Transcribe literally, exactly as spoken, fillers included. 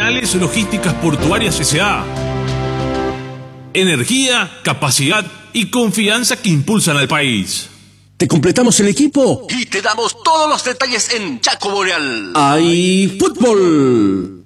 Canales Logísticas Portuarias S A Energía, capacidad y confianza que impulsan al país. Te completamos el equipo y te damos todos los detalles en Chaco Boreal. ¡Hay fútbol!